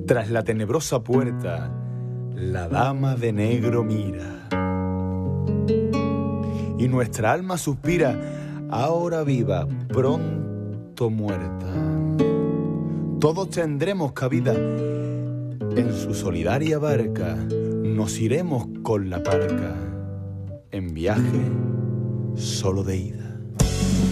Tras la tenebrosa puerta, la dama de negro mira. Y nuestra alma suspira, ahora viva, pronto muerta. Todos tendremos cabida en su solidaria barca, nos iremos con la parca, en viaje solo de ida.